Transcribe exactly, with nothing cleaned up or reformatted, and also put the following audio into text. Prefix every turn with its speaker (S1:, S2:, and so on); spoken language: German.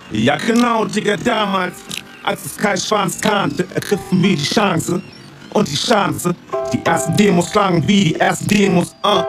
S1: Ja genau, Digga, damals, als es kein Schwanz kannte, ergriffen wir die Chance. Und die Chance, die ersten Demos klangen wie die ersten Demos, uh.